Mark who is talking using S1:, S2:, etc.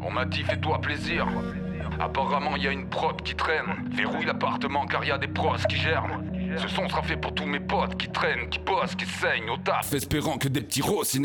S1: On m'a dit fais-toi plaisir. Apparemment y a une prod qui traîne. Verrouille l'appartement car y a des pros qui germent. Ce son sera fait pour tous mes potes qui traînent, qui bossent, qui saignent au taf, espérant que des petits rossinets